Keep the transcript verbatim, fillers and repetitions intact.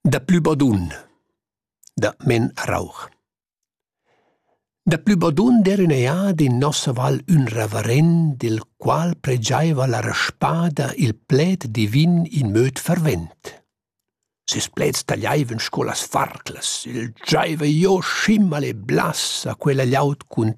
Da plü bodun, da men rauch. Da plü bodun d'erineiad in nossa val un reverend, il qual pregiaiva la raspada il pled divin in möd fervent. Ses pleds tagliaivan sco las farclas, il giaiva io schimmel e blas a quella gliaut cun